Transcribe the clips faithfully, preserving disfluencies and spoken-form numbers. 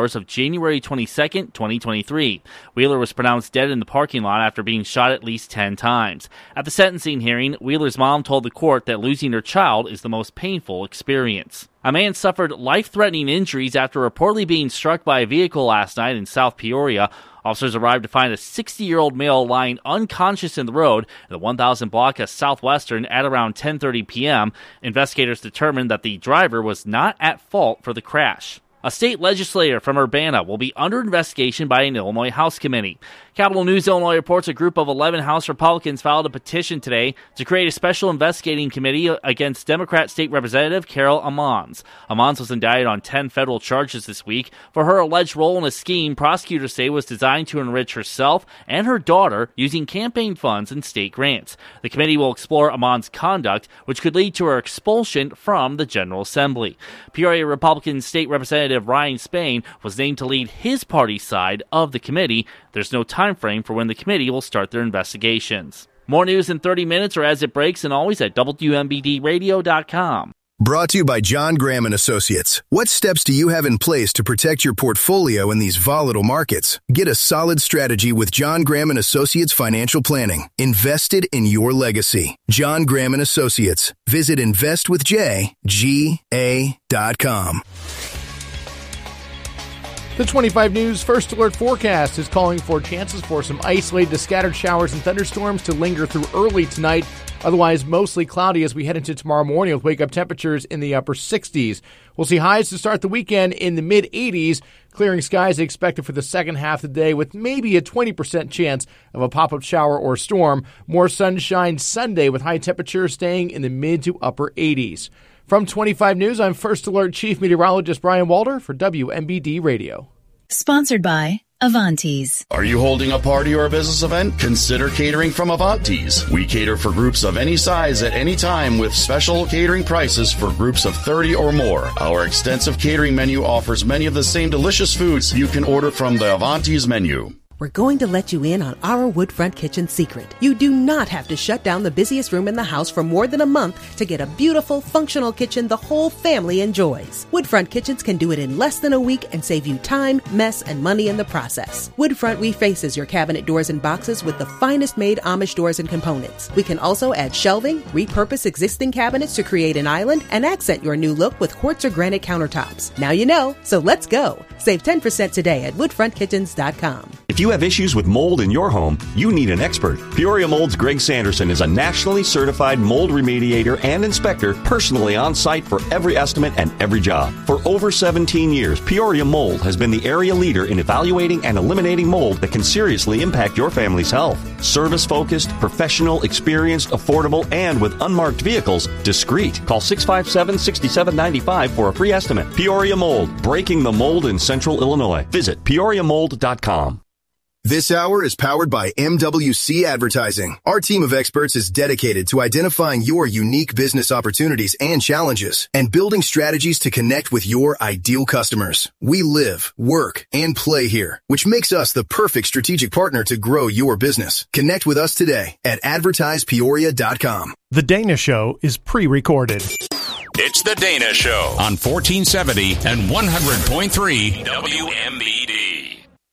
hours of January twenty-second, twenty twenty-three. Wheeler was pronounced dead in the parking lot after being shot at least ten times. At the sentencing hearing, Wheeler's mom told the court that losing her child is the most painful experience. A man suffered life-threatening injuries after reportedly being struck by a vehicle last night in South Peoria. Officers arrived to find a sixty-year-old male lying unconscious in the road in the one thousand block of Southwestern at around ten thirty p.m. Investigators determined that the driver was not at fault for the crash. A state legislator from Urbana will be under investigation by an Illinois House committee. Capital News Illinois reports a group of eleven House Republicans filed a petition today to create a special investigating committee against Democrat State Representative Carol Ammons. Ammons was indicted on ten federal charges this week for her alleged role in a scheme prosecutors say was designed to enrich herself and her daughter using campaign funds and state grants. The committee will explore Ammons' conduct, which could lead to her expulsion from the General Assembly. Peoria Republican State Representative Ryan Spain was named to lead his party's side of the committee. There's no time frame for when the committee will start their investigations. More news in thirty minutes or as it breaks, and always at W M B D radio dot com. Brought to you by John Graham and Associates. What steps do you have in place to protect your portfolio in these volatile markets? Get a solid strategy with John Graham and Associates Financial Planning. Invested in your legacy. John Graham and Associates. Visit invest with j g a dot com. The twenty-five News First Alert forecast is calling for chances for some isolated scattered showers and thunderstorms to linger through early tonight. Otherwise, mostly cloudy as we head into tomorrow morning with wake-up temperatures in the upper sixties. We'll see highs to start the weekend in the mid-eighties. Clearing skies expected for the second half of the day with maybe a twenty percent chance of a pop-up shower or storm. More sunshine Sunday with high temperatures staying in the mid to upper eighties. From twenty-five News, I'm First Alert Chief Meteorologist Brian Walter for W M B D Radio. Sponsored by Avantes. Are you holding a party or a business event? Consider catering from Avantes. We cater for groups of any size at any time with special catering prices for groups of thirty or more. Our extensive catering menu offers many of the same delicious foods you can order from the Avantes menu. We're going to let you in on our Woodfront Kitchen secret. You do not have to shut down the busiest room in the house for more than a month to get a beautiful, functional kitchen the whole family enjoys. Woodfront Kitchens can do it in less than a week and save you time, mess, and money in the process. Woodfront refaces your cabinet doors and boxes with the finest made Amish doors and components. We can also add shelving, repurpose existing cabinets to create an island, and accent your new look with quartz or granite countertops. Now you know, so let's go. Save ten percent today at woodfront kitchens dot com. If you have issues with mold in your home, you need an expert. Peoria Mold's Greg Sanderson is a nationally certified mold remediator and inspector personally on site for every estimate and every job. For over seventeen years, Peoria Mold has been the area leader in evaluating and eliminating mold that can seriously impact your family's health. Service-focused, professional, experienced, affordable, and with unmarked vehicles, discreet. Call six five seven, six seven nine five for a free estimate. Peoria Mold, breaking the mold in Central Illinois. Visit peoria mold dot com. This hour is powered by M W C Advertising. Our team of experts is dedicated to identifying your unique business opportunities and challenges and building strategies to connect with your ideal customers. We live, work, and play here, which makes us the perfect strategic partner to grow your business. Connect with us today at advertise peoria dot com. The Dana Show is pre-recorded. It's The Dana Show on fourteen seventy and one hundred point three W M B D.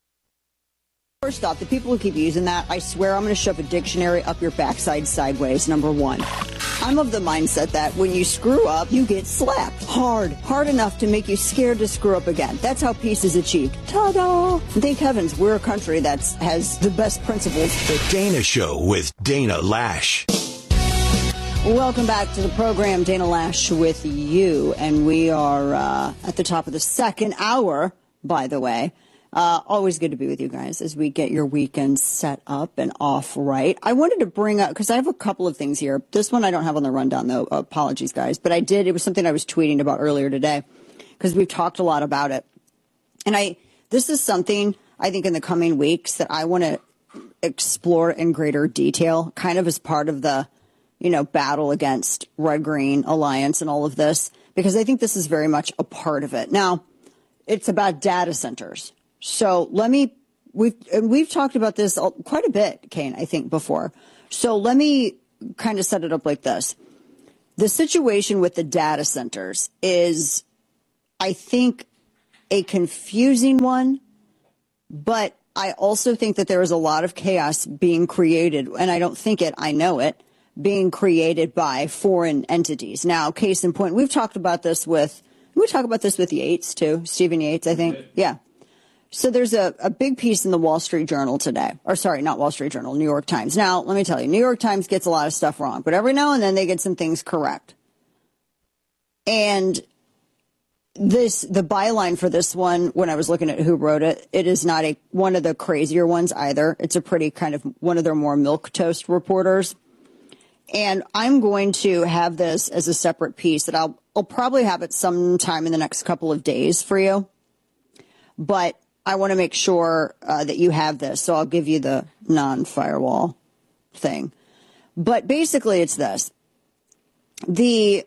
First off, the people who keep using that, I swear I'm going to shove a dictionary up your backside sideways, number one. I'm of the mindset that when you screw up, you get slapped hard, hard enough to make you scared to screw up again. That's how peace is achieved. Ta-da! Thank heavens we're a country that has the best principles. The Dana Show with Dana Lash. Welcome back to the program, Dana Lash with you. And we are uh, at the top of the second hour, by the way. Uh, always good to be with you guys as we get your weekend set up and off right. I wanted to bring up, because I have a couple of things here. This one I don't have on the rundown, though. Apologies, guys. But I did. It was something I was tweeting about earlier today because we've talked a lot about it. And I, this is something I think in the coming weeks that I want to explore in greater detail, kind of as part of the, you know, battle against Red-Green Alliance and all of this, because I think this is very much a part of it. Now, it's about data centers. So let me, we've, and we've talked about this quite a bit, Kane, I think, before. So let me kind of set it up like this. The situation with the data centers is, I think, a confusing one, but I also think that there is a lot of chaos being created, and I don't think it, I know it, being created by foreign entities. Now, case in point, we've talked about this with, we talk about this with Yates too, Stephen Yates, I think. Yeah. So there's a, a big piece in the Wall Street Journal today, or sorry, not Wall Street Journal, New York Times. Now, let me tell you, New York Times gets a lot of stuff wrong, but every now and then they get some things correct. And this, the byline for this one, when I was looking at who wrote it, it is not a one of the crazier ones either. It's a pretty kind of one of their more milquetoast reporters. And I'm going to have this as a separate piece that I'll, I'll probably have it sometime in the next couple of days for you. But I want to make sure uh, that you have this. So I'll give you the non-firewall thing. But basically it's this. The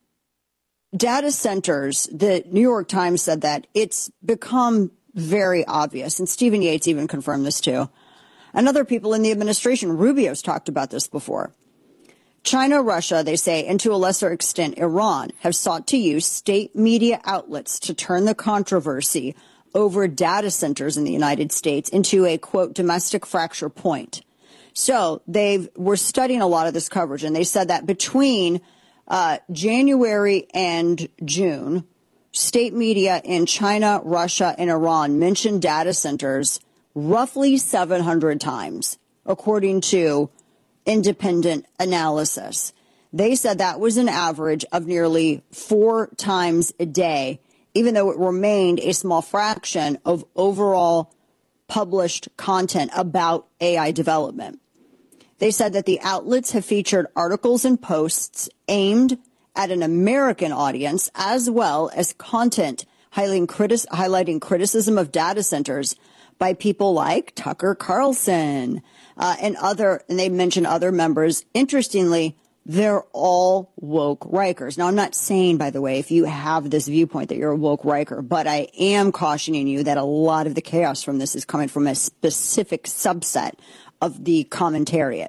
data centers, the New York Times said that it's become very obvious, and Stephen Yates even confirmed this too, and other people in the administration. Rubio's talked about this before. China, Russia, they say, and to a lesser extent Iran, have sought to use state media outlets to turn the controversy over data centers in the United States into a, quote, domestic fracture point. So they were studying a lot of this coverage, and they said that between Uh, January and June, state media in China, Russia, and Iran mentioned data centers roughly seven hundred times, according to independent analysis. They said that was an average of nearly four times a day, even though it remained a small fraction of overall published content about A I development. They said that the outlets have featured articles and posts aimed at an American audience, as well as content highlighting, critis- highlighting criticism of data centers by people like Tucker Carlson uh, and other, and they mention other members. Interestingly, they're all woke Rikers. Now, I'm not saying, by the way, if you have this viewpoint that you're a woke Riker, but I am cautioning you that a lot of the chaos from this is coming from a specific subset of the commentariat.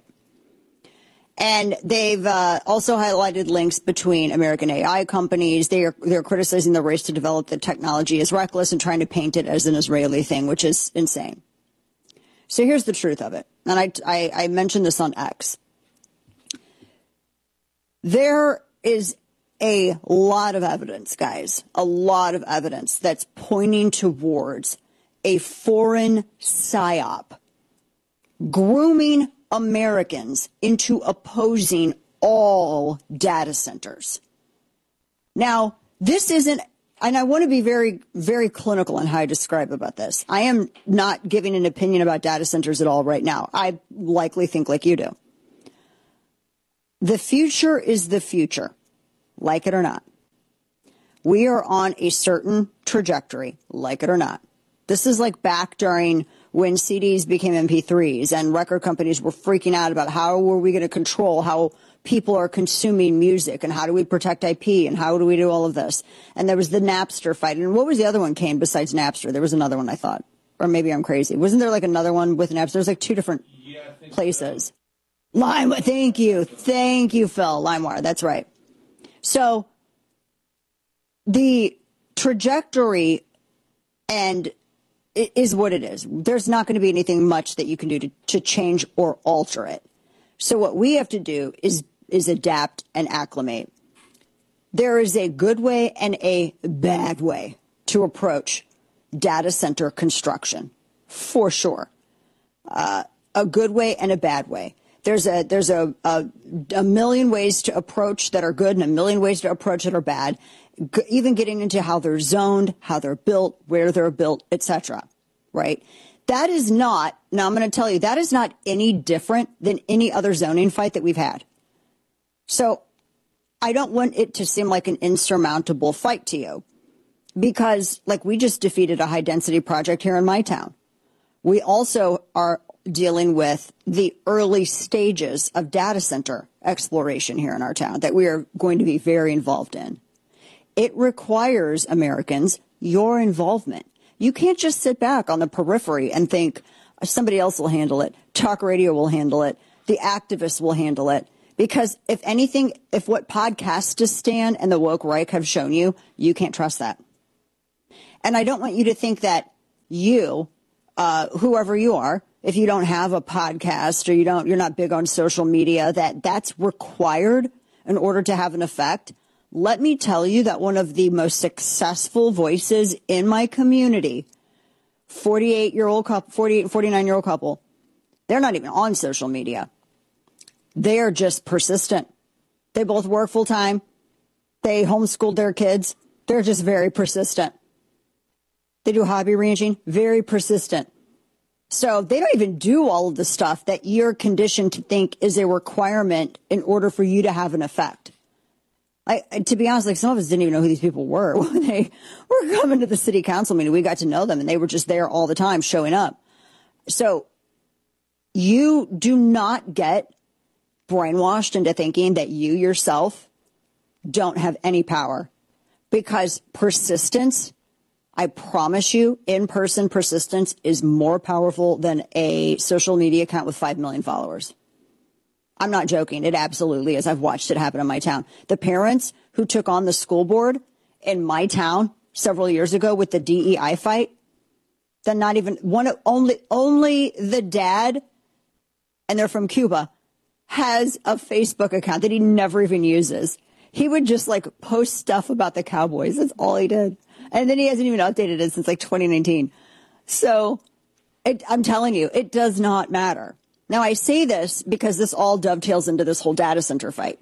And they've uh, also highlighted links between American A I companies. They are they're criticizing the race to develop the technology as reckless and trying to paint it as an Israeli thing, which is insane. So here's the truth of it. And I, I, I mentioned this on X. There is a lot of evidence, guys, a lot of evidence that's pointing towards a foreign psyop grooming Americans into opposing all data centers. Now, this isn't, and I want to be very, very clinical in how I describe about this. I am not giving an opinion about data centers at all right now. I likely think like you do. The future is the future, like it or not. We are on a certain trajectory, like it or not. This is like back during when C Ds became M P threes and record companies were freaking out about how were we going to control how people are consuming music and how do we protect I P and how do we do all of this. And there was the Napster fight. And what was the other one came besides Napster? There was another one, I thought. Or maybe I'm crazy. Wasn't there like another one with Napster? There's like two different yeah, places. So. Lime, thank you. Thank you, Phil. LimeWire, that's right. So the trajectory and it is what it is. There's not going to be anything much that you can do to, to change or alter it. So what we have to do is is adapt and acclimate. There is a good way and a bad way to approach data center construction, for sure. Uh, a good way and a bad way. There's a there's a, a a million ways to approach that are good and a million ways to approach that are bad. G- even getting into how they're zoned, how they're built, where they're built, et cetera. Right? That is not. Now I'm going to tell you that is not any different than any other zoning fight that we've had. So I don't want it to seem like an insurmountable fight to you, because like we just defeated a high density project here in my town. We also are dealing with the early stages of data center exploration here in our town that we are going to be very involved in. It requires, Americans, your involvement. You can't just sit back on the periphery and think somebody else will handle it. Talk radio will handle it. The activists will handle it. Because if anything, if what Podcastistan and the woke Reich have shown you, you can't trust that. And I don't want you to think that you, uh, whoever you are, if you don't have a podcast or you don't, you're not big on social media, that that's required in order to have an effect. Let me tell you that one of the most successful voices in my community, forty-eight year old couple, forty-eight, forty-nine year old couple, they're not even on social media. They are just persistent. They both work full time. They homeschooled their kids. They're just very persistent. They do hobby ranching, very persistent. So they don't even do all of the stuff that you're conditioned to think is a requirement in order for you to have an effect. I, to be honest, like some of us didn't even know who these people were when they were coming to the city council meeting. We got to know them and they were just there all the time showing up. So you do not get brainwashed into thinking that you yourself don't have any power, because persistence, I promise you, in-person persistence is more powerful than a social media account with five million followers. I'm not joking. It absolutely is. I've watched it happen in my town. The parents who took on the school board in my town several years ago with the D E I fight, then not even one, only, only the dad, and they're from Cuba, has a Facebook account that he never even uses. He would just like post stuff about the Cowboys. That's all he did. And then he hasn't even updated it since like twenty nineteen. So it, I'm telling you, it does not matter. Now, I say this because this all dovetails into this whole data center fight.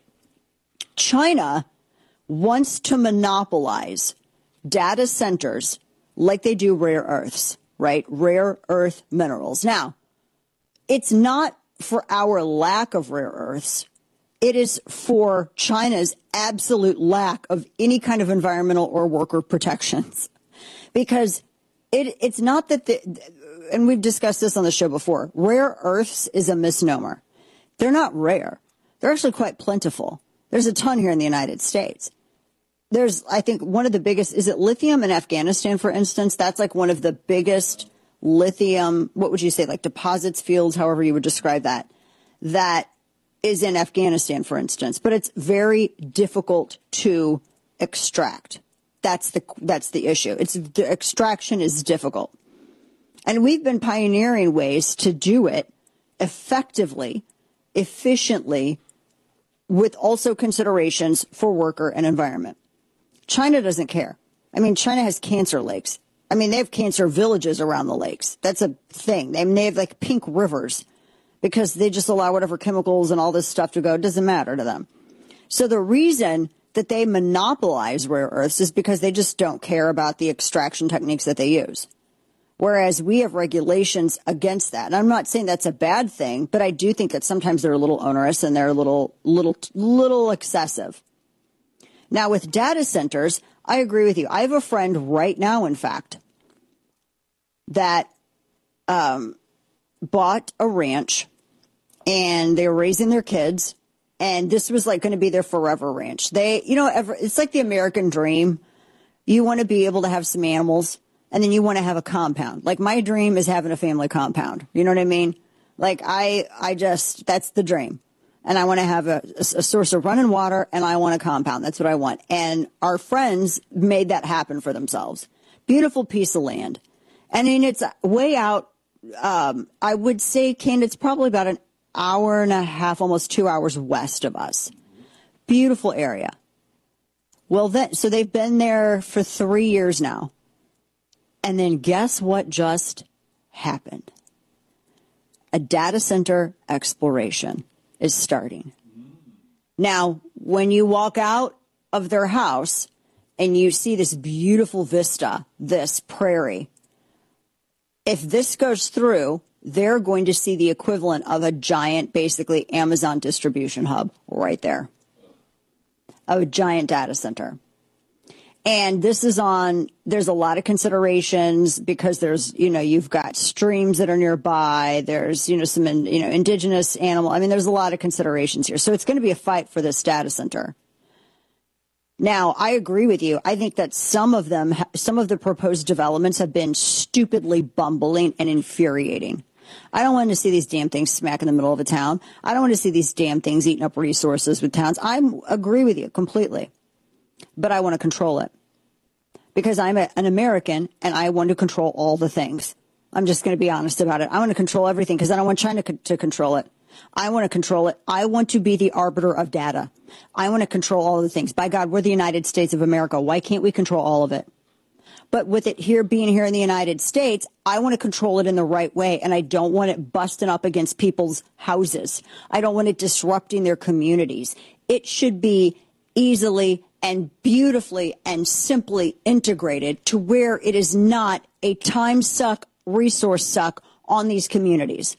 China wants to monopolize data centers like they do rare earths, right? Rare earth minerals. Now, it's not for our lack of rare earths. It is for China's absolute lack of any kind of environmental or worker protections. Because it, it's not that the, and we've discussed this on the show before, rare earths is a misnomer. They're not rare. They're actually quite plentiful. There's a ton here in the United States. There's, I think, one of the biggest, is it lithium in Afghanistan, for instance? That's like one of the biggest lithium, what would you say, like deposits, fields, however you would describe that, that is in Afghanistan, for instance. But it's very difficult to extract. That's the, that's the issue. It's, the extraction is difficult. And we've been pioneering ways to do it effectively, efficiently, with also considerations for worker and environment. China doesn't care. I mean, China has cancer lakes. I mean, they have cancer villages around the lakes. That's a thing. I mean, they have like pink rivers because they just allow whatever chemicals and all this stuff to go. It doesn't matter to them. So the reason that they monopolize rare earths is because they just don't care about the extraction techniques that they use. Whereas we have regulations against that. And I'm not saying that's a bad thing, but I do think that sometimes they're a little onerous and they're a little, little, little excessive. Now, with data centers, I agree with you. I have a friend right now, in fact, that um, bought a ranch and they were raising their kids. And this was like going to be their forever ranch. They, you know, ever, it's like the American dream. You want to be able to have some animals. And then you want to have a compound. Like my dream is having a family compound. You know what I mean? Like I, I just, that's the dream. And I want to have a, a source of running water and I want a compound. That's what I want. And our friends made that happen for themselves. Beautiful piece of land. I mean, it's way out. Um, I would say, Ken, it's probably about an hour and a half, almost two hours west of us. Beautiful area. Well, then, so they've been there for three years now. And then guess what just happened? A data center exploration is starting. Now, when you walk out of their house and you see this beautiful vista, this prairie, if this goes through, they're going to see the equivalent of a giant, basically, Amazon distribution hub right there. A giant data center. And this is on, there's a lot of considerations because there's, you know, you've got streams that are nearby. There's, you know, some, in, you know, indigenous animal. I mean, there's a lot of considerations here. So it's going to be a fight for this data center. Now, I agree with you. I think that some of them, some of the proposed developments have been stupidly bumbling and infuriating. I don't want to see these damn things smack in the middle of a town. I don't want to see these damn things eating up resources with towns. I agree with you completely. But I want to control it. because I'm a, an American and I want to control all the things. I'm just going to be honest about it. I want to control everything because I don't want China co- to control it. I want to control it. I want to be the arbiter of data. I want to control all of the things. By God, we're the United States of America. Why can't we control all of it? But with it here being here in the United States, I want to control it in the right way. And I don't want it busting up against people's houses. I don't want it disrupting their communities. It should be easily and beautifully and simply integrated to where it is not a time suck, resource suck on these communities.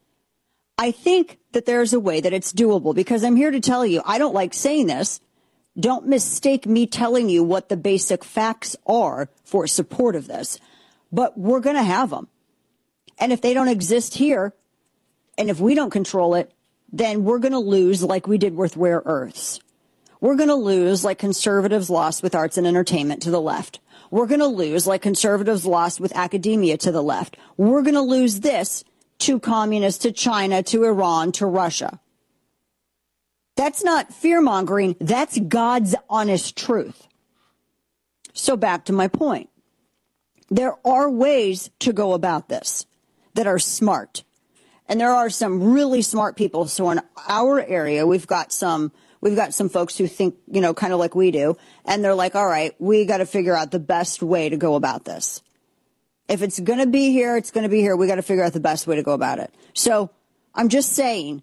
I think that there's a way that it's doable because I'm here to tell you, I don't like saying this. Don't mistake me telling you what the basic facts are for support of this, but we're going to have them. And if they don't exist here, and if we don't control it, then we're going to lose like we did with rare earths. We're going to lose like conservatives lost with arts and entertainment to the left. We're going to lose like conservatives lost with academia to the left. We're going to lose this to communists, to China, to Iran, to Russia. That's not fear-mongering. That's God's honest truth. So back to my point. There are ways to go about this that are smart. And there are some really smart people. So in our area, we've got some we've got some folks who think, you know, kind of like we do. And they're like, all right, we got to figure out the best way to go about this. If it's going to be here, it's going to be here. We got to figure out the best way to go about it. So I'm just saying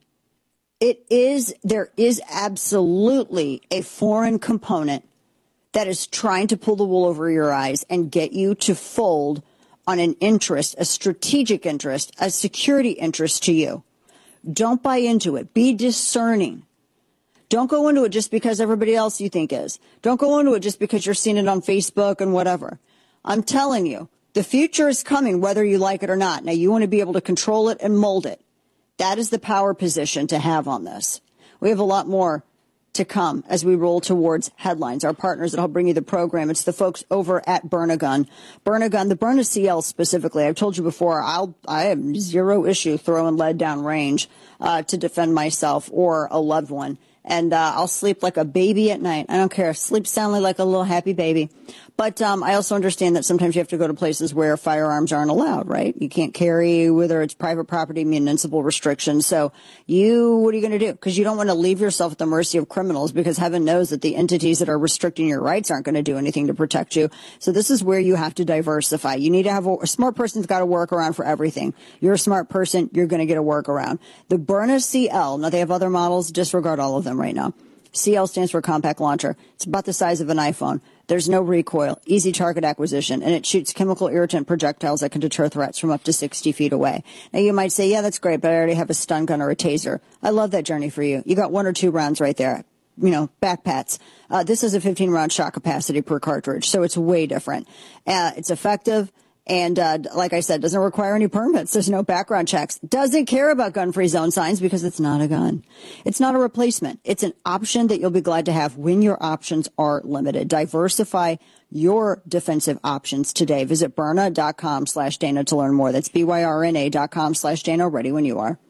it is there is absolutely a foreign component that is trying to pull the wool over your eyes and get you to fold on an interest, a strategic interest, a security interest to you. Don't buy into it. Be discerning. Don't go into it just because everybody else you think is. Don't go into it just because you're seeing it on Facebook and whatever. I'm telling you, the future is coming whether you like it or not. Now, you want to be able to control it and mold it. That is the power position to have on this. We have a lot more to come as we roll towards headlines. Our partners that help bring you the program, it's the folks over at Burn-A-Gun. Burn-A-Gun, the Burn-A C L specifically. I've told you before, I'll, I have zero issue throwing lead down range uh, to defend myself or a loved one. And uh, I'll sleep like a baby at night. I don't care. Sleep soundly like a little happy baby. But um, I also understand that sometimes you have to go to places where firearms aren't allowed, right? You can't carry, whether it's private property, municipal restrictions. So you, what are you going to do? Because you don't want to leave yourself at the mercy of criminals, because heaven knows that the entities that are restricting your rights aren't going to do anything to protect you. So this is where you have to diversify. You need to have a, a smart person's got a workaround for everything. You're a smart person. You're going to get a workaround. The Burn-A C L, now they have other models. Disregard all of them right now. C L stands for compact launcher. It's about the size of an iPhone. There's no recoil, easy target acquisition, and it shoots chemical irritant projectiles that can deter threats from up to sixty feet away. Now, you might say, yeah, that's great, but I already have a stun gun or a taser. I love that journey for you. You got one or two rounds right there. You know, backpats. Uh, this is a fifteen round shot capacity per cartridge, so it's way different. Uh, it's effective. And uh, like I said, doesn't require any permits. There's no background checks. Doesn't care about gun-free zone signs because it's not a gun. It's not a replacement. It's an option that you'll be glad to have when your options are limited. Diversify your defensive options today. Visit Byrna.com slash Dana to learn more. That's B-Y-R-N-A dot com slash Dana. Ready when you are.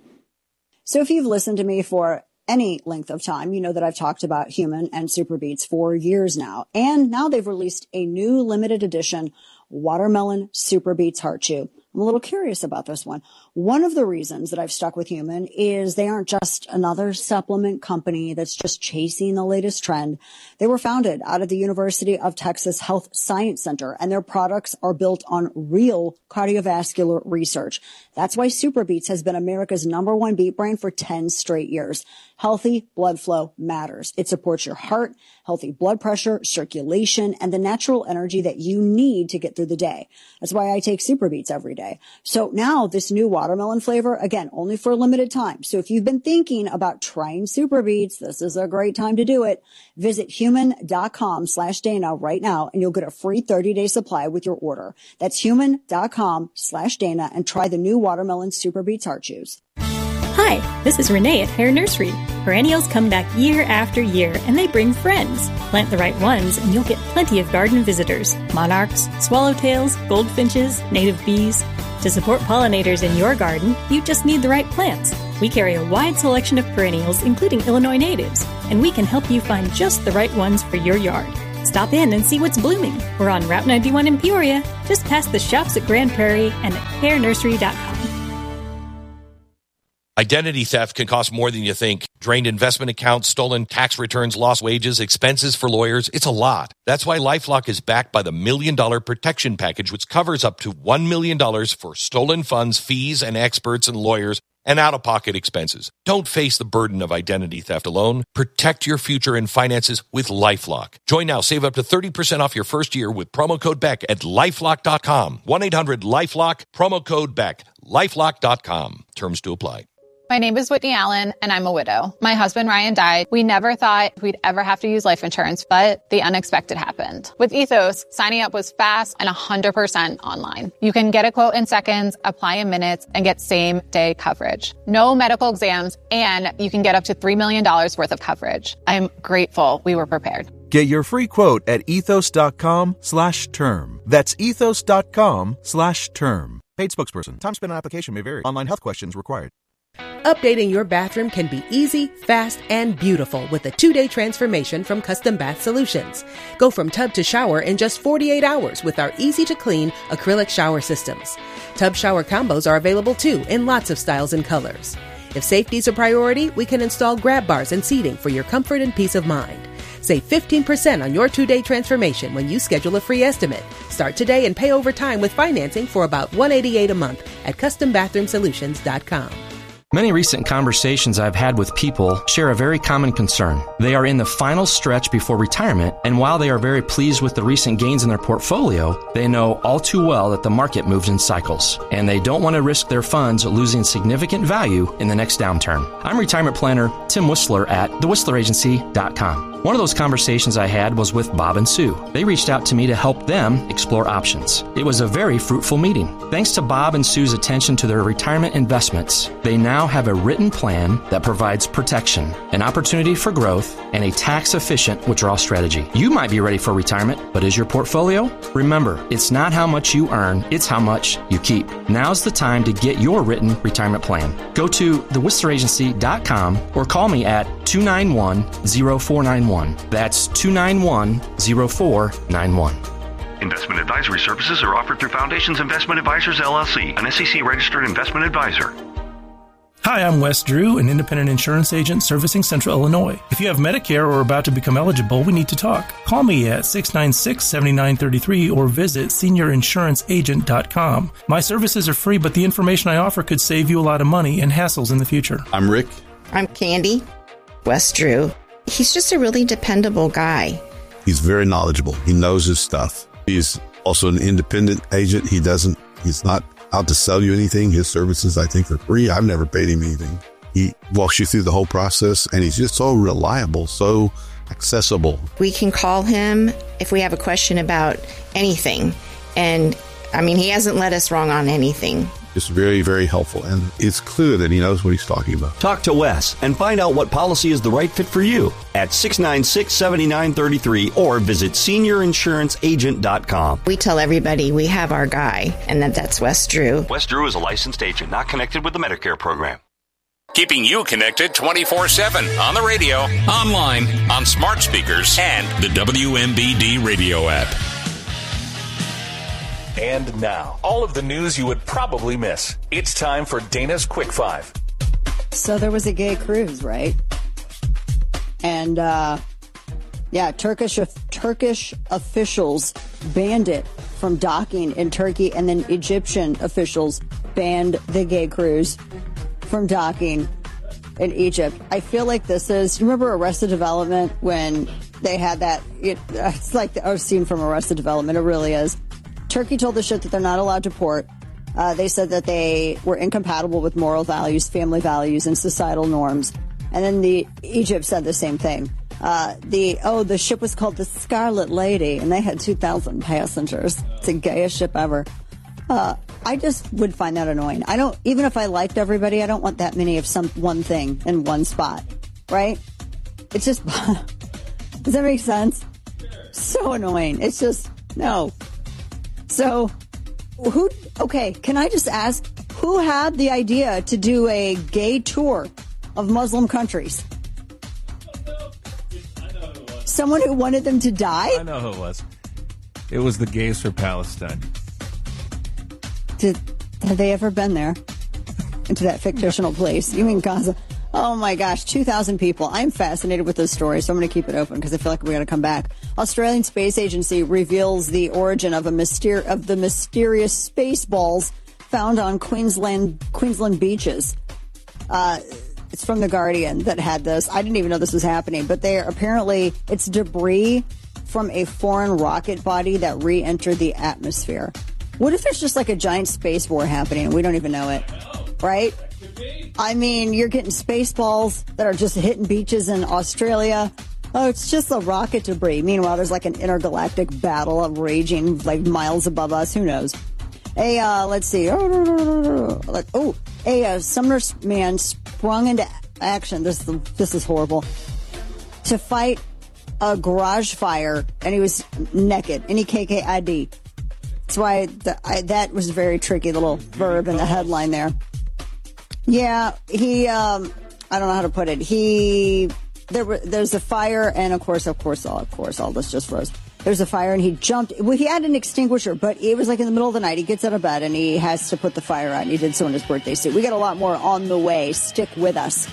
So if you've listened to me for any length of time, you know that I've talked about Human and Super Beets for years now. And now they've released a new limited edition Watermelon Super Beets Heart Chew. I'm a little curious about this one. One of the reasons that I've stuck with Human is they aren't just another supplement company that's just chasing the latest trend. They were founded out of the University of Texas Health Science Center, and their products are built on real cardiovascular research. That's why Super Beets has been America's number one beet brand for ten straight years. Healthy blood flow matters. It supports your heart, healthy blood pressure, circulation, and the natural energy that you need to get through the day. That's why I take Super Beets every day. So now this new watermelon flavor, again, only for a limited time. So if you've been thinking about trying Super Beets, this is a great time to do it. Visit human.com slash Dana right now, and you'll get a free thirty day supply with your order. That's human.com slash Dana, and try the new watermelon Super Beets Heart Chews. Hi, this is Renee at Hare Nursery. Perennials come back year after year, and they bring friends. Plant the right ones, and you'll get plenty of garden visitors. Monarchs, swallowtails, goldfinches, native bees. To support pollinators in your garden, you just need the right plants. We carry a wide selection of perennials, including Illinois natives, and we can help you find just the right ones for your yard. Stop in and see what's blooming. We're on Route ninety-one in Peoria, just past the shops at Grand Prairie and at hair nursery dot com. Identity theft can cost more than you think. Drained investment accounts, stolen tax returns, lost wages, expenses for lawyers. It's a lot. That's why LifeLock is backed by the Million Dollar Protection Package, which covers up to one million dollars for stolen funds, fees, and experts and lawyers, and out-of-pocket expenses. Don't face the burden of identity theft alone. Protect your future and finances with LifeLock. Join now. Save up to thirty percent off your first year with promo code Beck at lifelock dot com. one eight hundred lifelock, promo code Beck. lifelock dot com. Terms to apply. My name is Whitney Allen, and I'm a widow. My husband, Ryan, died. We never thought we'd ever have to use life insurance, but the unexpected happened. With Ethos, signing up was fast and one hundred percent online. You can get a quote in seconds, apply in minutes, and get same-day coverage. No medical exams, and you can get up to three million dollars worth of coverage. I'm grateful we were prepared. Get your free quote at ethos.com slash term. That's ethos.com slash term. Paid spokesperson. Time spent on application may vary. Online health questions required. Updating your bathroom can be easy, fast, and beautiful with a two-day transformation from Custom Bath Solutions. Go from tub to shower in just forty-eight hours with our easy-to-clean acrylic shower systems. Tub shower combos are available too in lots of styles and colors. If safety's a priority, we can install grab bars and seating for your comfort and peace of mind. Save fifteen percent on your two-day transformation when you schedule a free estimate. Start today and pay over time with financing for about one hundred eighty-eight dollars a month at custom bathroom solutions dot com. Many recent conversations I've had with people share a very common concern. They are in the final stretch before retirement, and while they are very pleased with the recent gains in their portfolio, they know all too well that the market moves in cycles, and they don't want to risk their funds losing significant value in the next downturn. I'm retirement planner Tim Whistler at the whistler agency dot com. One of those conversations I had was with Bob and Sue. They reached out to me to help them explore options. It was a very fruitful meeting. Thanks to Bob and Sue's attention to their retirement investments, they now have a written plan that provides protection, an opportunity for growth, and a tax-efficient withdrawal strategy. You might be ready for retirement, but is your portfolio? Remember, it's not how much you earn, it's how much you keep. Now's the time to get your written retirement plan. Go to the whistler agency dot com or call me at two nine one, zero four nine one. That's two nine one, zero four nine one. Investment advisory services are offered through Foundations Investment Advisors, L L C, an S E C-registered investment advisor. Hi, I'm Wes Drew, an independent insurance agent servicing Central Illinois. If you have Medicare or are about to become eligible, we need to talk. Call me at six nine six, seven nine three three or visit senior insurance agent dot com. My services are free, but the information I offer could save you a lot of money and hassles in the future. I'm Rick. I'm Candy. Wes Drew. He's just a really dependable guy. He's very knowledgeable. He knows his stuff. He's also an independent agent. He doesn't, he's not out to sell you anything. His services, I think, are free. I've never paid him anything. He walks you through the whole process, and he's just so reliable, so accessible. We can call him if we have a question about anything. And, I mean, he hasn't led us wrong on anything. It's very, very helpful, and it's clear that he knows what he's talking about. Talk to Wes and find out what policy is the right fit for you at six nine six, seven nine three three or visit senior insurance agent dot com. We tell everybody we have our guy, and that that's Wes Drew. Wes Drew is a licensed agent, not connected with the Medicare program. Keeping you connected twenty-four seven on the radio, online, on smart speakers, and the W M B D radio app. And now, all of the news you would probably miss. It's time for Dana's Quick Five. So there was a gay cruise, right? And, uh, yeah, Turkish Turkish officials banned it from docking in Turkey, and then Egyptian officials banned the gay cruise from docking in Egypt. I feel like this is, you remember Arrested Development when they had that, it, it's like the scene from Arrested Development, it really is. Turkey told the ship that they're not allowed to port. Uh, they said that they were incompatible with moral values, family values, and societal norms. And then the Egypt said the same thing. Uh, the oh, the ship was called the Scarlet Lady, and they had two thousand passengers. It's the gayest ship ever. Uh, I just would find that annoying. I don't, even if I liked everybody, I don't want that many of some one thing in one spot, right? It's just, does that make sense? So annoying. It's just, no. So, who, okay, can I just ask, who had the idea to do a gay tour of Muslim countries? someone who wanted them to die? I know who it was. It was the Gays for Palestine. Did, have they ever been there? Into that fictional place? You mean Gaza? Oh my gosh, two thousand people. I'm fascinated with this story, so I'm going to keep it open because I feel like we got to come back. Australian Space Agency reveals the origin of a myster- of the mysterious space balls found on Queensland Queensland beaches. Uh, it's from The Guardian that had this. I didn't even know this was happening, but they are apparently, it's debris from a foreign rocket body that re-entered the atmosphere. What if there's just like a giant space war happening and we don't even know it? Right? I mean, you're getting space balls that are just hitting beaches in Australia. Oh, it's just the rocket debris. Meanwhile, there's like an intergalactic battle of raging like miles above us. Who knows? A, uh, let's see. Like, oh, a uh, Sumner man sprung into action. This, this is horrible. To fight a garage fire, and he was naked. N E K K I D. That's why the, I, that was a very tricky little verb in the headline there. Yeah, he, um, I don't know how to put it. He, there, there's a fire, and of course, of course, all, of course, all this just froze. There's a fire, and he jumped. Well, he had an extinguisher, but it was like in the middle of the night. He gets out of bed, and he has to put the fire out, and he did so in his birthday suit. We got a lot more on the way. Stick with us.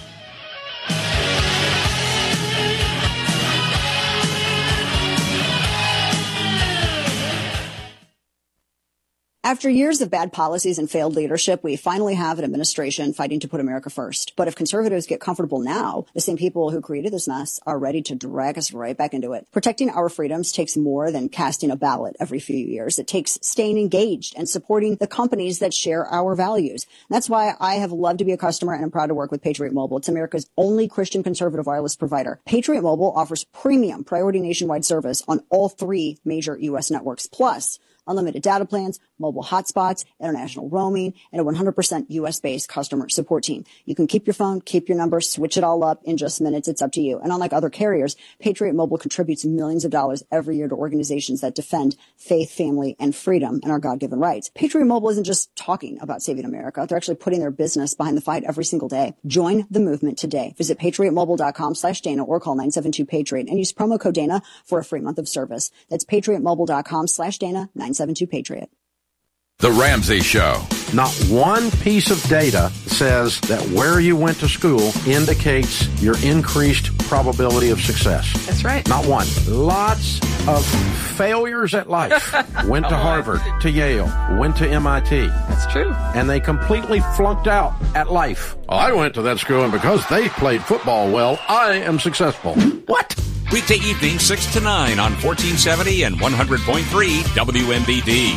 After years of bad policies and failed leadership, we finally have an administration fighting to put America first. But if conservatives get comfortable now, the same people who created this mess are ready to drag us right back into it. Protecting our freedoms takes more than casting a ballot every few years. It takes staying engaged and supporting the companies that share our values. And that's why I have loved to be a customer, and I'm proud to work with Patriot Mobile. It's America's only Christian conservative wireless provider. Patriot Mobile offers premium priority nationwide service on all three major U S networks, plus unlimited data plans, mobile hotspots, international roaming, and a one hundred percent U S-based customer support team. You can keep your phone, keep your number, switch it all up in just minutes. It's up to you. And unlike other carriers, Patriot Mobile contributes millions of dollars every year to organizations that defend faith, family, and freedom and our God-given rights. Patriot Mobile isn't just talking about saving America. They're actually putting their business behind the fight every single day. Join the movement today. Visit patriotmobile.com slash Dana or call nine seven two Patriot and use promo code Dana for a free month of service. That's patriotmobile.com slash Dana, nine seven two Patriot. The Ramsey Show. Not one piece of data says that where you went to school indicates your increased probability of success. That's right. Not one. Lots of failures at life. Went to Harvard, to Yale, went to M I T. That's true. And they completely flunked out at life. I went to that school, and because they played football well, I am successful. What? Weekday evening, six to nine on fourteen seventy and one hundred point three W M B D.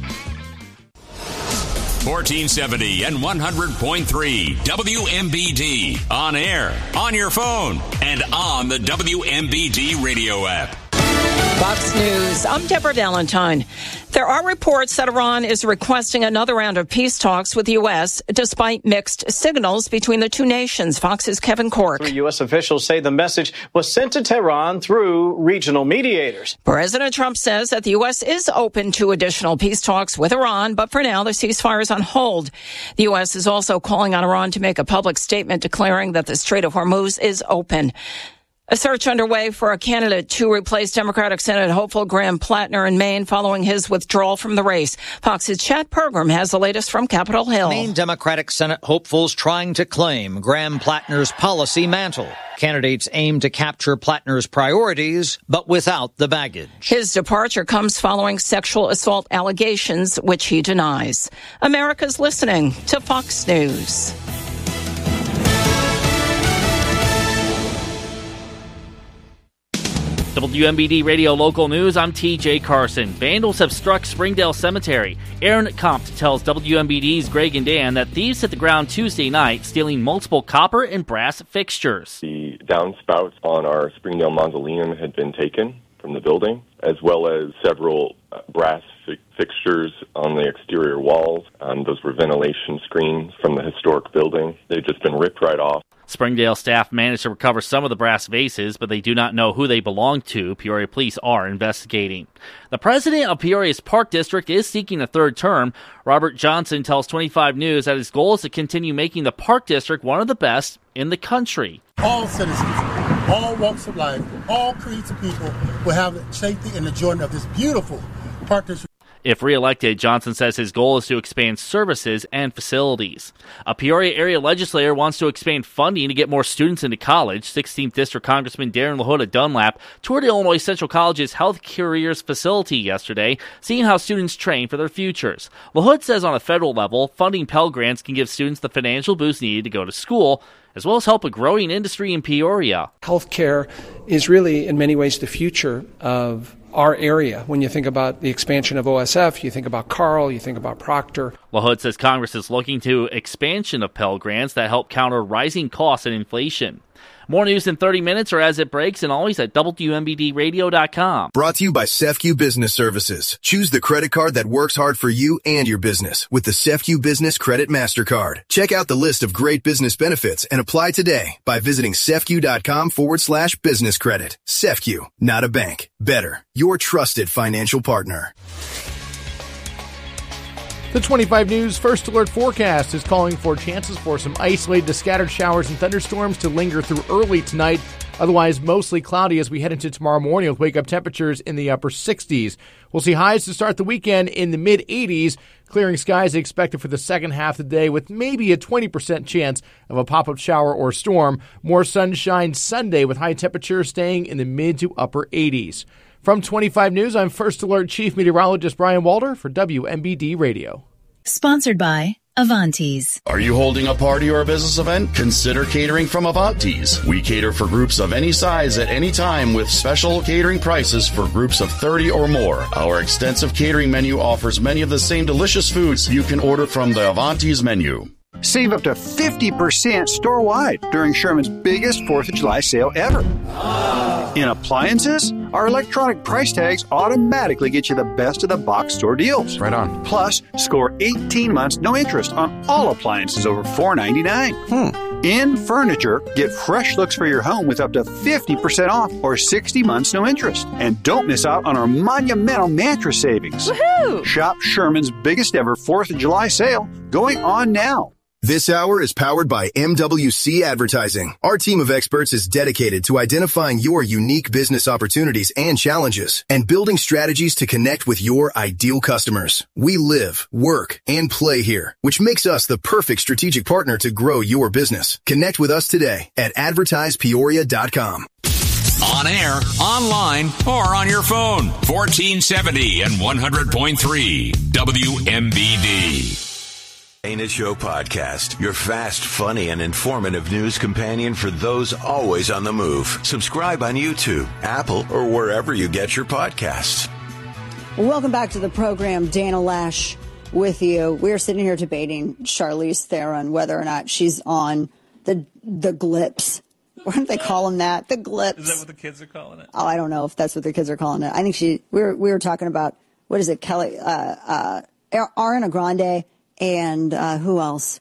fourteen seventy and one hundred point three W M B D. On air, on your phone, and on the W M B D radio app. Fox News. I'm Deborah Valentine. There are reports that Iran is requesting another round of peace talks with the U S, despite mixed signals between the two nations. Fox's Kevin Cork. Three U S officials say the message was sent to Tehran through regional mediators. President Trump says that the U S is open to additional peace talks with Iran, but for now, the ceasefire is on hold. The U S is also calling on Iran to make a public statement declaring that the Strait of Hormuz is open. A search underway for a candidate to replace Democratic Senate hopeful Graham Plattner in Maine following his withdrawal from the race. Fox's Chad Pergram has the latest from Capitol Hill. Maine Democratic Senate hopefuls trying to claim Graham Plattner's policy mantle. Candidates aim to capture Plattner's priorities, but without the baggage. His departure comes following sexual assault allegations, which he denies. America's listening to Fox News. W M B D Radio Local News, I'm T J Carson. Vandals have struck Springdale Cemetery. Aaron Compt tells W M B D's Greg and Dan that thieves hit the ground Tuesday night, stealing multiple copper and brass fixtures. The downspouts on our Springdale Mausoleum had been taken from the building, as well as several uh, brass fi- fixtures on the exterior walls. Um, those were ventilation screens from the historic building. They've just been ripped right off. Springdale staff managed to recover some of the brass vases, but they do not know who they belong to. Peoria police are investigating. The president of Peoria's Park District is seeking a third term. Robert Johnson tells twenty-five News that his goal is to continue making the Park District one of the best in the country. All citizens all walks of life, all creeds of people will have the safety and enjoyment of this beautiful partnership. If reelected, Johnson says his goal is to expand services and facilities. A Peoria area legislator wants to expand funding to get more students into college. sixteenth District Congressman Darren LaHood Dunlap toured Illinois Central College's Health Careers facility yesterday, seeing how students train for their futures. LaHood says on a federal level, funding Pell Grants can give students the financial boost needed to go to school, as well as help a growing industry in Peoria. Healthcare is really, in many ways, the future of our area. When you think about the expansion of O S F, you think about Carle, you think about Proctor. LaHood says Congress is looking to expansion of Pell Grants that help counter rising costs and inflation. More news in thirty minutes or as it breaks, and always at W M B D radio dot com. Brought to you by SEFCU Business Services. Choose the credit card that works hard for you and your business with the SEFCU Business Credit MasterCard. Check out the list of great business benefits and apply today by visiting SEFCU.com forward slash business credit. SEFCU, not a bank. Better. Your trusted financial partner. The twenty-five News First Alert forecast is calling for chances for some isolated to scattered showers and thunderstorms to linger through early tonight. Otherwise, mostly cloudy as we head into tomorrow morning with wake-up temperatures in the upper sixties. We'll see highs to start the weekend in the mid-eighties. Clearing skies expected for the second half of the day with maybe a twenty percent chance of a pop-up shower or storm. More sunshine Sunday with high temperatures staying in the mid to upper eighties. From twenty-five News, I'm First Alert Chief Meteorologist Brian Walter for W M B D Radio. Sponsored by Avantes. Are you holding a party or a business event? Consider catering from Avantes. We cater for groups of any size at any time with special catering prices for groups of thirty or more. Our extensive catering menu offers many of the same delicious foods you can order from the Avantes menu. Save up to fifty percent store-wide during Sherman's biggest fourth of July sale ever. In appliances, our electronic price tags automatically get you the best of the box store deals. Right on. Plus, score eighteen months no interest on all appliances over four ninety-nine. Hmm. In furniture, get fresh looks for your home with up to fifty percent off or sixty months no interest. And don't miss out on our monumental mattress savings. Woohoo! Shop Sherman's biggest ever fourth of July sale going on now. This hour is powered by M W C Advertising. Our team of experts is dedicated to identifying your unique business opportunities and challenges and building strategies to connect with your ideal customers. We live, work, and play here, which makes us the perfect strategic partner to grow your business. Connect with us today at advertise peoria dot com. On air, online, or on your phone. fourteen seventy and one hundred point three W M B D. Ain't It Show podcast, your fast, funny, and informative news companion for those always on the move. Subscribe on YouTube, Apple, or wherever you get your podcasts. Welcome back to the program. Dana Lash with you. We're sitting here debating Charlize Theron, whether or not she's on the the glips. What do they call them that? The glips. Is that what the kids are calling it? Oh, I don't know if that's what the kids are calling it. I think she. We were we were talking about what is it? Kelly, uh, uh, Ariana Grande. And uh, who else?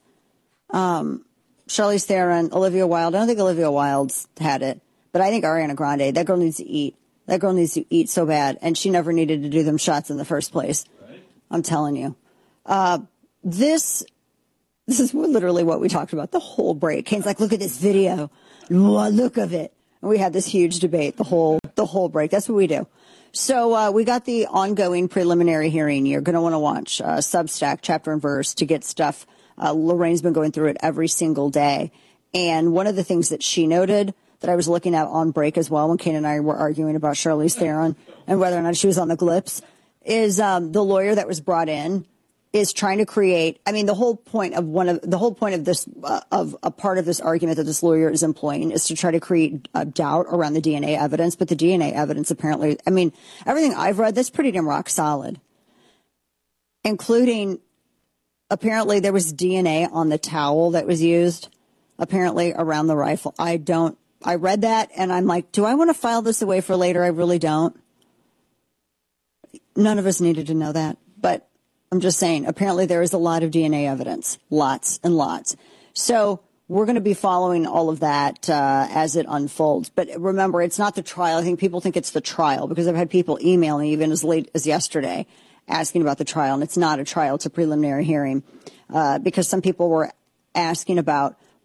Um, Charlize Theron, Olivia Wilde. I don't think Olivia Wilde's had it, but I think Ariana Grande. That girl needs to eat. That girl needs to eat so bad, and she never needed to do them shots in the first place. Right. I'm telling you. Uh, this this is literally what we talked about the whole break. Kane's like, look at this video. Look of it. And we had this huge debate the whole the whole break. That's what we do. So uh, we got the ongoing preliminary hearing. You're going to want to watch uh, Substack, chapter and verse, to get stuff. Uh, Lorraine's been going through it every single day. And one of the things that she noted that I was looking at on break as well when Kane and I were arguing about Charlize Theron and whether or not she was on the glips is um, the lawyer that was brought in is trying to create. I mean, the whole point of one of the whole point of this uh, of a part of this argument that this lawyer is employing is to try to create a doubt around the D N A evidence. But the D N A evidence apparently, I mean, everything I've read, that's pretty damn rock solid, including apparently there was D N A on the towel that was used apparently around the rifle. I don't. I read that and I'm like, do I want to file this away for later? I really don't. None of us needed to know that, but. I'm just saying, apparently there is a lot of D N A evidence, lots and lots. So we're going to be following all of that uh, as it unfolds. But remember, it's not the trial. I think people think it's the trial because I've had people email me even as late as yesterday asking about the trial. And it's not a trial. It's a preliminary hearing uh, because some people were asking about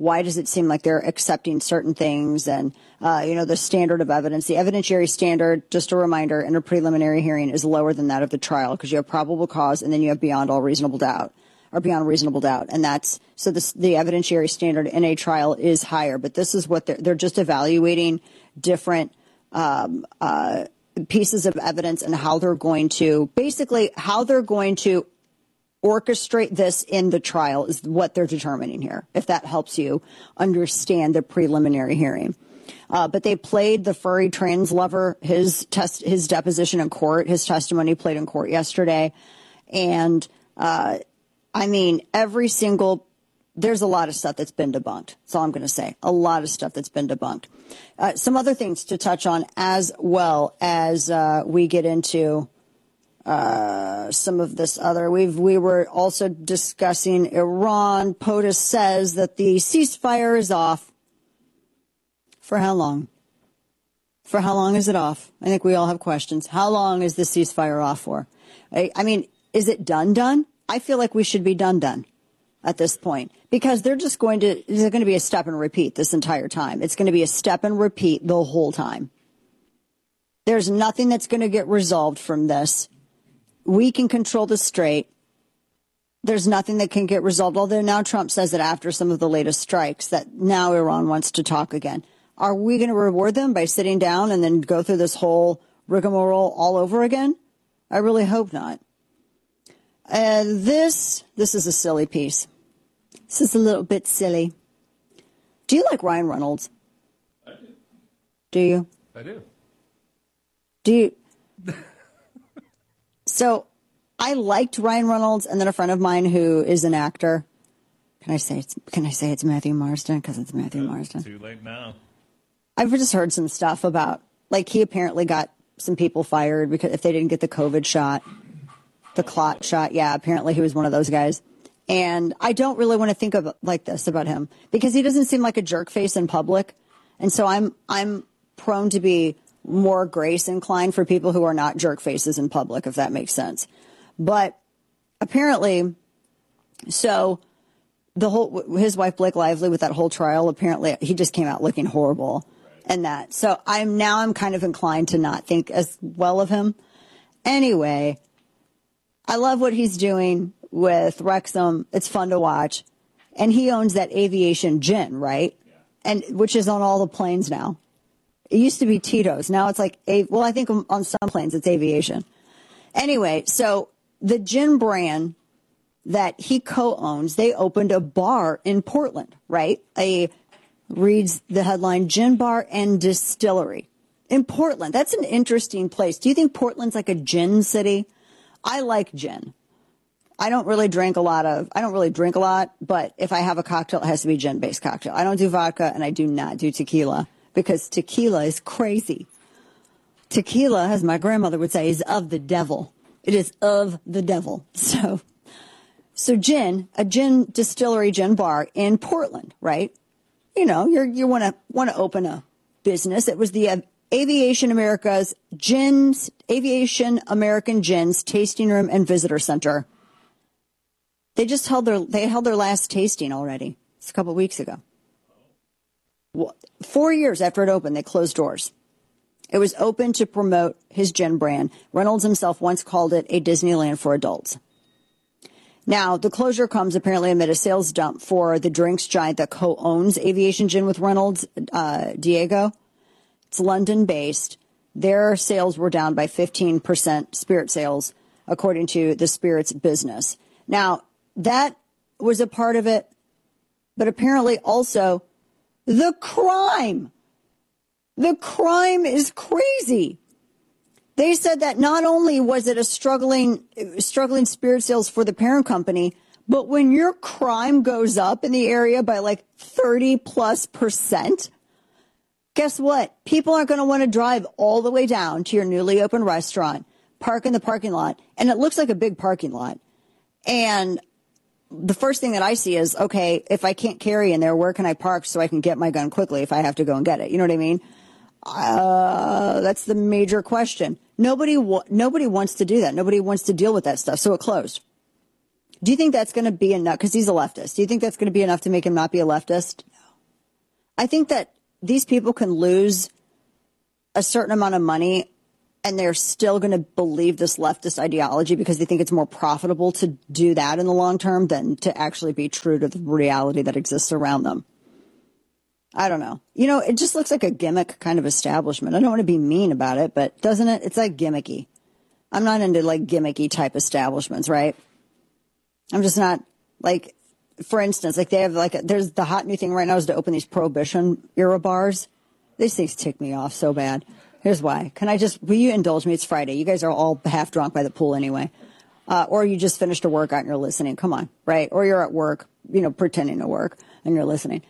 Why does it seem like they're accepting certain things? And, uh, you know, the standard of evidence, the evidentiary standard, just a reminder, in a preliminary hearing is lower than that of the trial because you have probable cause and then you have beyond all reasonable doubt or beyond reasonable doubt. And that's so this, the evidentiary standard in a trial is higher. But this is what they're, they're just evaluating different um, uh, pieces of evidence and how they're going to basically how they're going to orchestrate this in the trial is what they're determining here, if that helps you understand the preliminary hearing. Uh, but they played the furry trans lover, his test, his deposition in court, his testimony played in court yesterday. And, uh, I mean, every single, there's a lot of stuff that's been debunked. That's all I'm going to say. A lot of stuff that's been debunked. Uh, some other things to touch on as well as, uh, we get into Uh, some of this other. We've, we were also discussing Iran. POTUS says that the ceasefire is off. For how long? For how long is it off? I think we all have questions. How long is the ceasefire off for? I, I mean, is it done done? I feel like we should be done done at this point because they're just going to, there's going to be a step and repeat this entire time. It's going to be a step and repeat the whole time. There's nothing that's going to get resolved from this. We can control the strait. There's nothing that can get resolved, although now Trump says that after some of the latest strikes that now Iran wants to talk again. Are we going to reward them by sitting down and then go through this whole rigmarole all over again? I really hope not. And this, this is a silly piece. This is a little bit silly. Do you like Ryan Reynolds? I do. Do you? I do. Do you? So I liked Ryan Reynolds, and then a friend of mine who is an actor. Can I say it's, can I say it's Matthew Marsden? Because it's Matthew Marsden. Too late now. I've just heard some stuff about, like, he apparently got some people fired because if they didn't get the COVID shot, the clot shot. Yeah, apparently he was one of those guys. And I don't really want to think of like this about him because he doesn't seem like a jerk face in public. And so I'm I'm prone to be more grace inclined for people who are not jerk faces in public, if that makes sense. But apparently, so the whole, his wife, Blake Lively, with that whole trial, apparently he just came out looking horrible and that. So I'm now I'm kind of inclined to not think as well of him. Anyway, I love what he's doing with Wrexham. It's fun to watch. And he owns that aviation gin, right? Yeah. And which is on all the planes now. It used to be Tito's. Now it's like, well, I think on some planes it's aviation. Anyway, so the gin brand that he co-owns, they opened a bar in Portland, right? A reads the headline, Gin Bar and Distillery in Portland. That's an interesting place. Do you think Portland's like a gin city? I like gin. I don't really drink a lot of, I don't really drink a lot, but if I have a cocktail, it has to be a gin-based cocktail. I don't do vodka and I do not do tequila. Because tequila is crazy. Tequila, as my grandmother would say, is of the devil. It is of the devil. So, so gin, a gin distillery, gin bar in Portland, right? You know, you're, you want to want to open a business. It was the uh, Aviation America's Gins, Aviation American Gins Tasting Room and Visitor Center. They just held their they held their last tasting already. It's a couple of weeks ago. Four years after it opened, they closed doors. It was open to promote his gin brand. Reynolds himself once called it a Disneyland for adults. Now, the closure comes apparently amid a sales dump for the drinks giant that co-owns Aviation Gin with Reynolds, uh, Diego. It's London-based. Their sales were down by fifteen percent, spirit sales, according to the spirits business. Now, that was a part of it, but apparently also the crime. The crime is crazy. They said that not only was it a struggling, struggling spirit sales for the parent company, but when your crime goes up in the area by like thirty plus percent, guess what? People aren't going to want to drive all the way down to your newly opened restaurant, park in the parking lot, and it looks like a big parking lot. And the first thing that I see is, okay, if I can't carry in there, where can I park so I can get my gun quickly if I have to go and get it? You know what I mean? Uh, that's the major question. Nobody, wa- nobody wants to do that. Nobody wants to deal with that stuff. So it closed. Do you think that's going to be enough? Because he's a leftist. Do you think that's going to be enough to make him not be a leftist? I think that these people can lose a certain amount of money and they're still going to believe this leftist ideology because they think it's more profitable to do that in the long term than to actually be true to the reality that exists around them. I don't know. You know, it just looks like a gimmick kind of establishment. I don't want to be mean about it, but doesn't it? It's like gimmicky. I'm not into like gimmicky type establishments, right? I'm just not like, for instance, like they have like, a, there's the hot new thing right now is to open these Prohibition era bars. These things tick me off so bad. Here's why. Can I just, will you indulge me? It's Friday. You guys are all half drunk by the pool anyway. Uh, or you just finished a workout and you're listening. Come on, right? Or you're at work, you know, pretending to work and you're listening.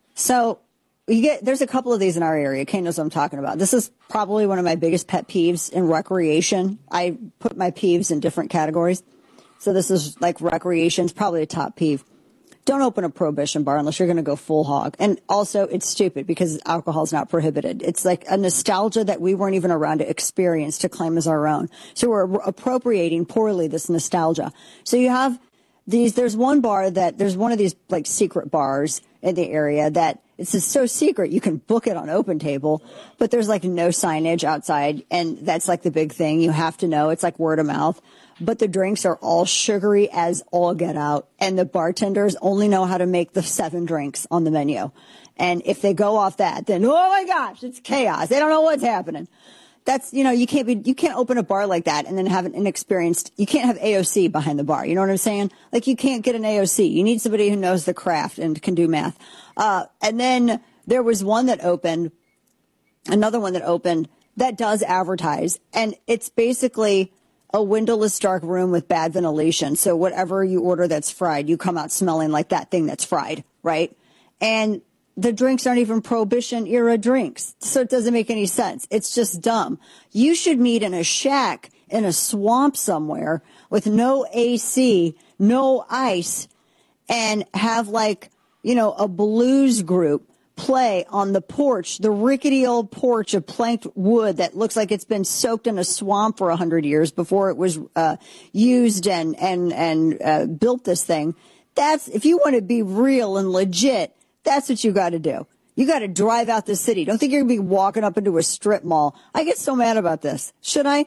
So you get, there's a couple of these in our area. Kane knows what I'm talking about. This is probably one of my biggest pet peeves in recreation. I put my peeves in different categories. So this is like recreation. It's probably a top peeve. Don't open a Prohibition bar unless you're going to go full hog. And also, it's stupid because alcohol is not prohibited. It's like a nostalgia that we weren't even around to experience, to claim as our own. So we're appropriating poorly this nostalgia. So you have these, there's one bar that, there's one of these like secret bars in the area that it's just so secret you can book it on Open Table, but there's like no signage outside. And that's like the big thing. You have to know. It's like word of mouth. But the drinks are all sugary as all get out. And the bartenders only know how to make the seven drinks on the menu. And if they go off that, then, oh my gosh, it's chaos. They don't know what's happening. That's, you know, you can't be, you can't open a bar like that and then have an inexperienced, you can't have A O C behind the bar. You know what I'm saying? Like you can't get an A O C. You need somebody who knows the craft and can do math. Uh, and then there was one that opened, another one that opened that does advertise. And it's basically a windowless dark room with bad ventilation. So whatever you order that's fried, you come out smelling like that thing that's fried, right? And the drinks aren't even Prohibition era drinks. So it doesn't make any sense. It's just dumb. You should meet in a shack in a swamp somewhere with no A C, no ice, and have like, you know, a blues group play on the porch, the rickety old porch of planked wood that looks like it's been soaked in a swamp for a hundred years before it was uh, used and and and uh, built this thing. That's, if you want to be real and legit, that's what you got to do. You got to drive out the city. Don't think you're going to be walking up into a strip mall. I get so mad about this. Should I?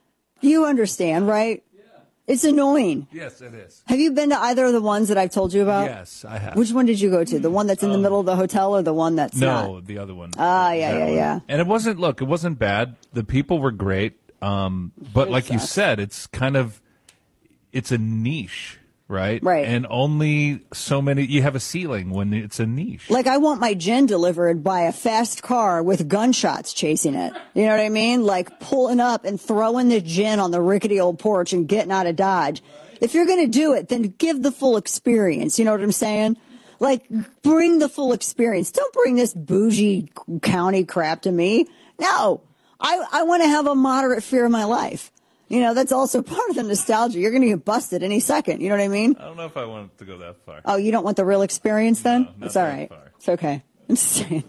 You understand, right? It's annoying. Yes, it is. Have you been to either of the ones that I've told you about? Yes, I have. Which one did you go to? The one that's in the Um, middle of the hotel or the one that's not? No, the other one. Ah, yeah, That yeah, one. yeah. And it wasn't, look, it wasn't bad. The people were great. Um, but like you said, it's kind of, it's a niche, right? Right. And only so many, you have a ceiling when it's a niche. Like, I want my gin delivered by a fast car with gunshots chasing it. You know what I mean? Like, pulling up and throwing the gin on the rickety old porch and getting out of Dodge. If you're going to do it, then give the full experience. You know what I'm saying? Like, bring the full experience. Don't bring this bougie county crap to me. No. I, I want to have a moderate fear of my life. You know, that's also part of the nostalgia. You're going to get busted any second. You know what I mean? I don't know if I want to go that far. Oh, you don't want the real experience then? not It's all that right. far. It's okay. I'm just saying.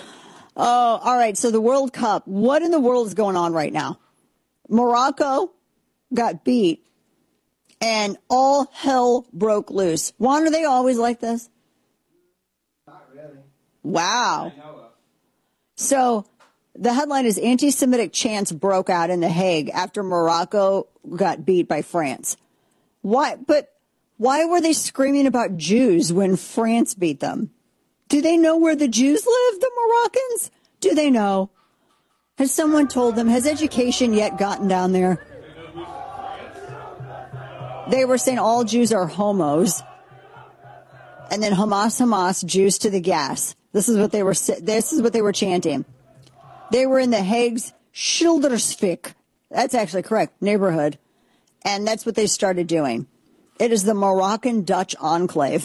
Oh, all right. So the World Cup. What in the world is going on right now? Morocco got beat and all hell broke loose. Juan, are they always like this? Not really. Wow. So the headline is anti-Semitic chants broke out in The Hague after Morocco got beat by France. Why? But why were they screaming about Jews when France beat them? Do they know where the Jews live, the Moroccans? Do they know? Has someone told them? Has education yet gotten down there? They were saying all Jews are homos. And then Hamas, Hamas, Jews to the gas. This is what they were, this is what they were chanting. They were in the Hague's Schilderswijk. That's actually correct, neighborhood. And that's what they started doing. It is the Moroccan Dutch enclave.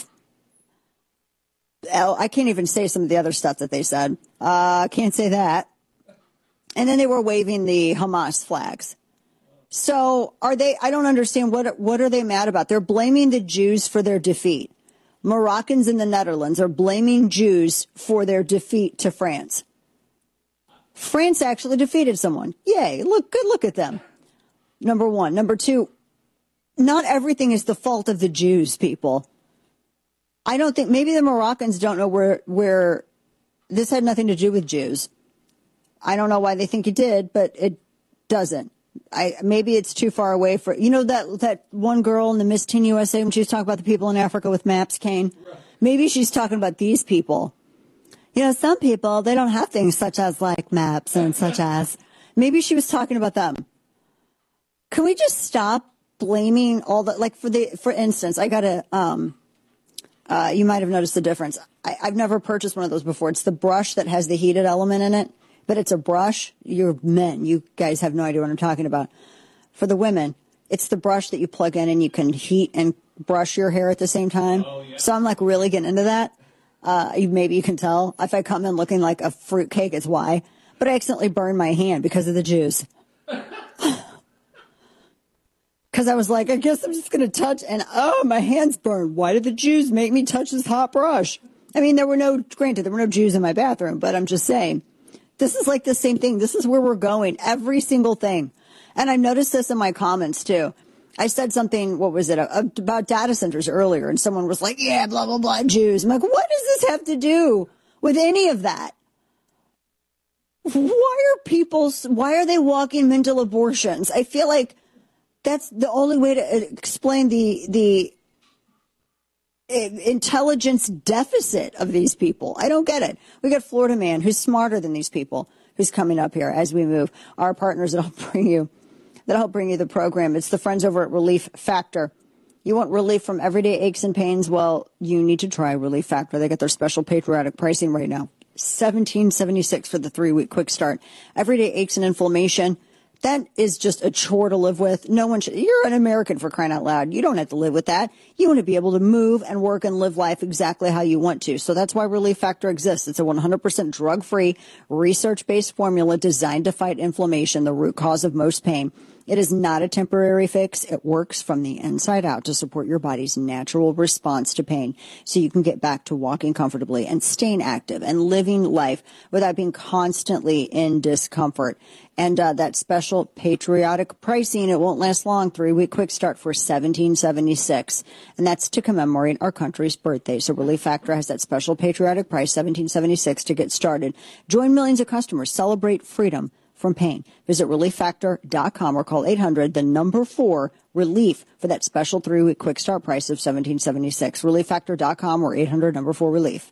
Oh, I can't even say some of the other stuff that they said. I uh, can't say that. And then they were waving the Hamas flags. So are they, I don't understand, what what are they mad about? They're blaming the Jews for their defeat. Moroccans in the Netherlands are blaming Jews for their defeat to France. France actually defeated someone. Yay, look, good look at them. Number one. Number two, not everything is the fault of the Jews, people. I don't think, maybe the Moroccans don't know where, where this had nothing to do with Jews. I don't know why they think it did, but it doesn't. I maybe it's too far away for, you know, that that one girl in the Miss Teen U S A when she was talking about the people in Africa with maps, Kane? Maybe she's talking about these people. You know, some people, they don't have things such as like maps and such as. Maybe she was talking about them. Can we just stop blaming all the, like for the, for instance, I got a, um, uh, you might have noticed the difference. I, I've never purchased one of those before. It's the brush that has the heated element in it. But it's a brush. You're men. You guys have no idea what I'm talking about. For the women, it's the brush that you plug in and you can heat and brush your hair at the same time. Oh, yeah. So I'm like really getting into that. Uh, maybe you can tell. If I come in looking like a fruitcake, it's why. But I accidentally burned my hand because of the Jews. Because I was like, I guess I'm just going to touch. And oh, my hand's burned. Why did the Jews make me touch this hot brush? I mean, there were no, granted, there were no Jews in my bathroom. But I'm just saying. This is like the same thing. This is where we're going. Every single thing. And I noticed this in my comments, too. I said something, what was it, about data centers earlier. And someone was like, yeah, blah, blah, blah, Jews. I'm like, what does this have to do with any of that? Why are people, why are they walking mental abortions? I feel like that's the only way to explain the, the intelligence deficit of these people. I don't get it. We got Florida man who's smarter than these people who's coming up here as we move. Our partners that'll bring you, that'll help bring you the program. It's the friends over at Relief Factor. You want relief from everyday aches and pains? Well, you need to try Relief Factor. They got their special patriotic pricing right now. seventeen seventy-six for the three-week quick start. Everyday aches and inflammation. That is just a chore to live with. No one should. You're an American, for crying out loud. You don't have to live with that. You want to be able to move and work and live life exactly how you want to. So that's why Relief Factor exists. It's a one hundred percent drug-free, research-based formula designed to fight inflammation, the root cause of most pain. It is not a temporary fix. It works from the inside out to support your body's natural response to pain so you can get back to walking comfortably and staying active and living life without being constantly in discomfort. And uh, that special patriotic pricing, it won't last long, three-week quick start for seventeen seventy-six. And that's to commemorate our country's birthday. So Relief Factor has that special patriotic price, seventeen seventy-six, to get started. Join millions of customers. Celebrate freedom from pain. Visit relief factor dot com or call eight hundred, the number four, relief for that special three-week quick start price of seventeen seventy-six. relief factor dot com or eight hundred, number four, relief.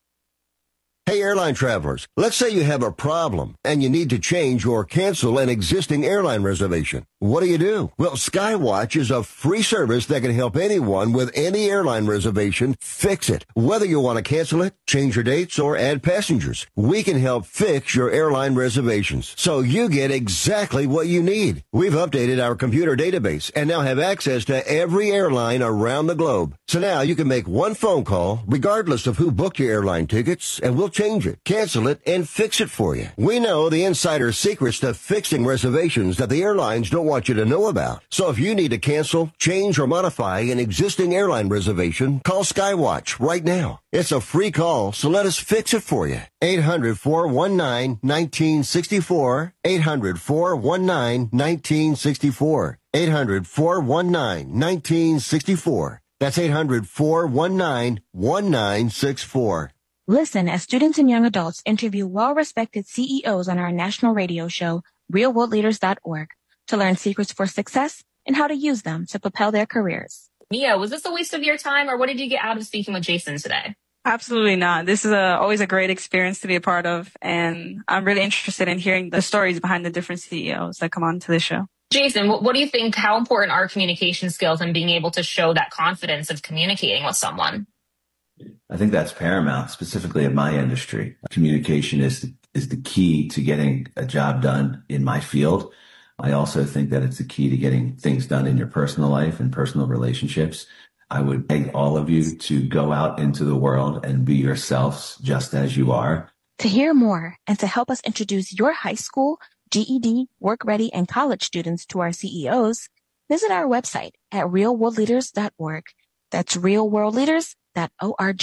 Hey, airline travelers, let's say you have a problem and you need to change or cancel an existing airline reservation. What do you do? Well, Skywatch is a free service that can help anyone with any airline reservation fix it. Whether you want to cancel it, change your dates, or add passengers, we can help fix your airline reservations so you get exactly what you need. We've updated our computer database and now have access to every airline around the globe. So now you can make one phone call regardless of who booked your airline tickets, and we'll change it, cancel it, and fix it for you. We know the insider secrets to fixing reservations that the airlines don't want you to know about. So if you need to cancel, change, or modify an existing airline reservation, call Skywatch right now. It's a free call, so let us fix it for you. eight hundred, four one nine, one nine six four. eight hundred, four one nine, one nine six four. eight hundred, four one nine, one nine six four. That's eight hundred, four one nine, one nine six four. Listen as students and young adults interview well-respected C E Os on our national radio show, real world leaders dot org, to learn secrets for success and how to use them to propel their careers. Mia, was this a waste of your time, or what did you get out of speaking with Jason today? Absolutely not. This is a, always a great experience to be a part of, and I'm really interested in hearing the stories behind the different C E Os that come on to the show. Jason, what, what do you think, how important are communication skills and being able to show that confidence of communicating with someone? I think that's paramount, specifically in my industry. Communication is the, is the key to getting a job done in my field. I also think that it's the key to getting things done in your personal life and personal relationships. I would beg all of you to go out into the world and be yourselves just as you are. To hear more and to help us introduce your high school, G E D, work ready, and college students to our C E Os, visit our website at real world leaders dot org. That's real world leaders dot org.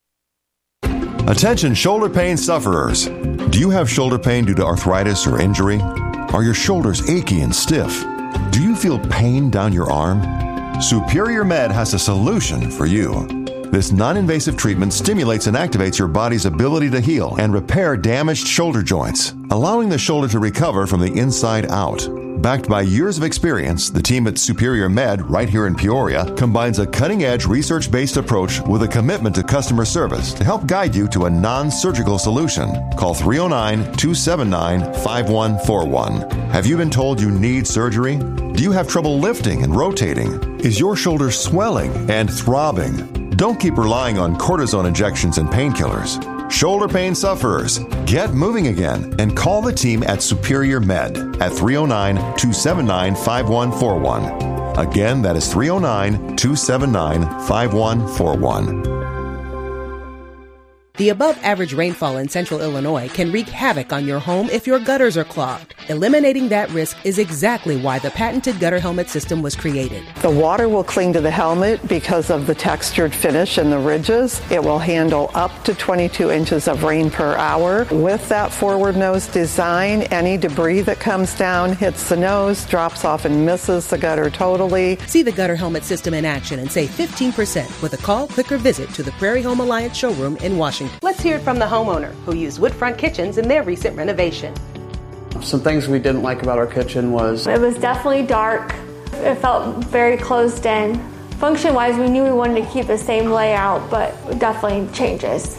Attention shoulder pain sufferers. Do you have shoulder pain due to arthritis or injury? Are your shoulders achy and stiff? Do you feel pain down your arm? Superior Med has a solution for you. This non-invasive treatment stimulates and activates your body's ability to heal and repair damaged shoulder joints, allowing the shoulder to recover from the inside out. Backed by years of experience, the team at Superior Med, right here in Peoria, combines a cutting-edge research-based approach with a commitment to customer service to help guide you to a non-surgical solution. Call three oh nine, two seven nine, five one four one. Have you been told you need surgery? Do you have trouble lifting and rotating? Is your shoulder swelling and throbbing? Don't keep relying on cortisone injections and painkillers. Shoulder pain sufferers, get moving again and call the team at Superior Med at three oh nine, two seven nine, five one four one. Again, that is three oh nine, two seven nine, five one four one. The above-average rainfall in central Illinois can wreak havoc on your home if your gutters are clogged. Eliminating that risk is exactly why the patented gutter helmet system was created. The water will cling to the helmet because of the textured finish and the ridges. It will handle up to twenty-two inches of rain per hour. With that forward nose design, any debris that comes down hits the nose, drops off and misses the gutter totally. See the gutter helmet system in action and save fifteen percent with a call, click, or visit to the Prairie Home Alliance showroom in Washington. Let's hear it from the homeowner who used Woodfront Kitchens in their recent renovation. Some things we didn't like about our kitchen was it was definitely dark. It felt very closed in. Function-wise, we knew we wanted to keep the same layout, but definitely changes.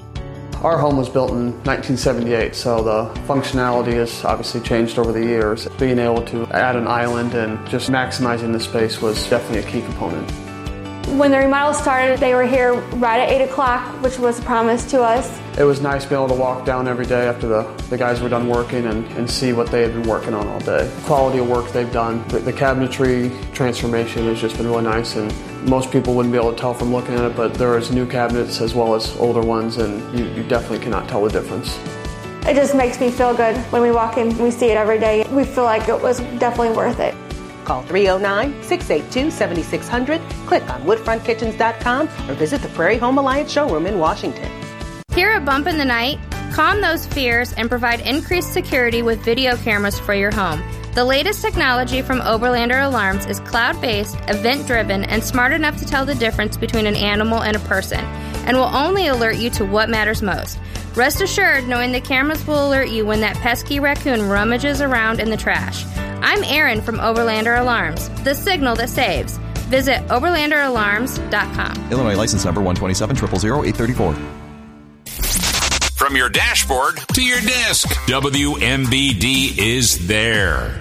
Our home was built in nineteen seventy-eight, so the functionality has obviously changed over the years. Being able to add an island and just maximizing the space was definitely a key component. When the remodel started, they were here right at eight o'clock, which was a promise to us. It was nice being able to walk down every day after the, the guys were done working and, and see what they had been working on all day. The quality of work they've done. The, the cabinetry transformation has just been really nice, and most people wouldn't be able to tell from looking at it, but there is new cabinets as well as older ones, and you, you definitely cannot tell the difference. It just makes me feel good when we walk in. We see it every day. We feel like it was definitely worth it. Call three oh nine, six eight two, seven six zero zero, click on woodfront kitchens dot com, or visit the Prairie Home Alliance showroom in Washington. Hear a bump in the night? Calm those fears and provide increased security with video cameras for your home. The latest technology from Oberlander Alarms is cloud-based, event-driven, and smart enough to tell the difference between an animal and a person, and will only alert you to what matters most. Rest assured knowing the cameras will alert you when that pesky raccoon rummages around in the trash. I'm Erin from Oberlander Alarms, the signal that saves. Visit oberlander alarms dot com. Illinois license number one two seven, zero zero zero, eight three four. From your dashboard to your desk, W M B D is there.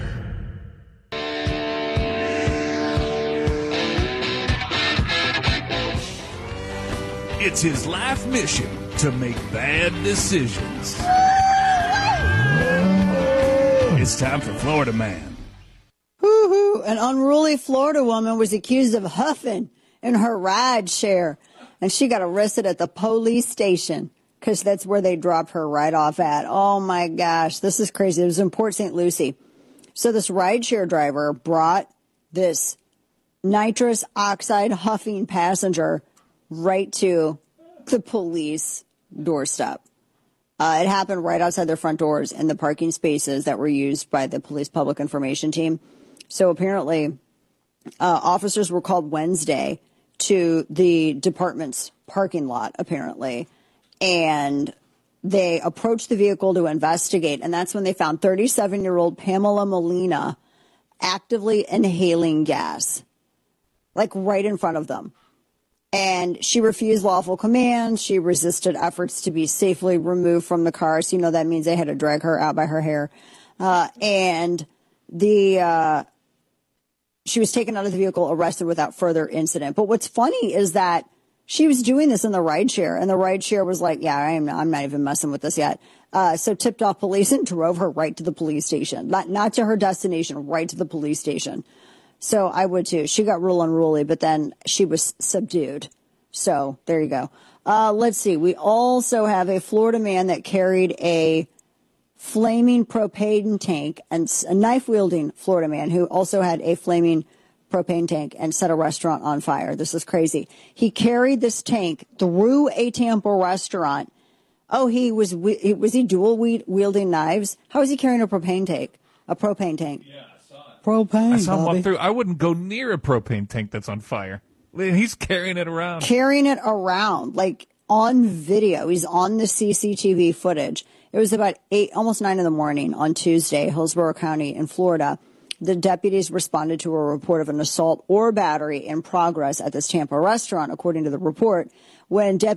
It's his life mission to make bad decisions. It's time for Florida Man. Woo-hoo. An unruly Florida woman was accused of huffing in her ride share, and she got arrested at the police station because that's where they dropped her right off at. Oh, my gosh. This is crazy. It was in Port Saint Lucie. So this rideshare driver brought this nitrous oxide huffing passenger right to the police doorstep. Uh, it happened right outside their front doors in the parking spaces that were used by the police public information team. So apparently, uh, officers were called Wednesday to the department's parking lot, apparently, and they approached the vehicle to investigate, and that's when they found thirty-seven-year-old Pamela Molina actively inhaling gas, like right in front of them. And she refused lawful commands. She resisted efforts to be safely removed from the car. So, you know, that means they had to drag her out by her hair. Uh, and the uh, she was taken out of the vehicle, arrested without further incident. But what's funny is that she was doing this in the rideshare, and the rideshare was like, yeah, I'm not, I'm not even messing with this yet. Uh, so tipped off police and drove her right to the police station, not, not to her destination, right to the police station. So I would too. She got real unruly, but then she was subdued. So there you go. Uh, let's see. We also have a Florida man that carried a flaming propane tank, and a knife-wielding Florida man who also had a flaming propane tank and set a restaurant on fire. This is crazy. He carried this tank through a Tampa restaurant. Oh, he was, was he dual wielding knives? How is he carrying a propane tank? A propane tank. Yeah. Propane, I saw him Bobby. walk through. I wouldn't go near a propane tank that's on fire. He's carrying it around. Carrying it around, like on video. He's on the C C T V footage. It was about eight, almost nine in the morning on Tuesday, Hillsborough County in Florida. The deputies responded to a report of an assault or battery in progress at this Tampa restaurant, according to the report. When deputies